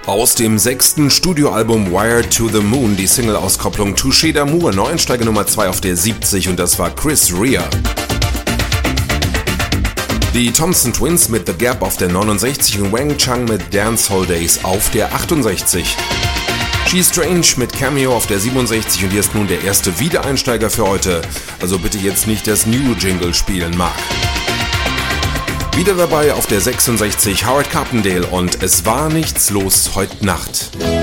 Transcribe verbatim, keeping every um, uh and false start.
Aus dem sechsten Studioalbum Wired to the Moon die Single-Auskopplung Touché d'amour, Neueinsteiger Nummer zwei auf der siebzig und das war Chris Rea. Die Thompson Twins mit The Gap auf der neunundsechzig und Wang Chung mit Dancehall Days auf der achtundsechzig. She's Strange mit Cameo auf der siebenundsechzig und hier ist nun der erste Wiedereinsteiger für heute, also bitte jetzt nicht das New Jingle spielen, Mark. Wieder dabei auf der sechsundsechzig Howard Carpendale und Es war nichts los heute Nacht.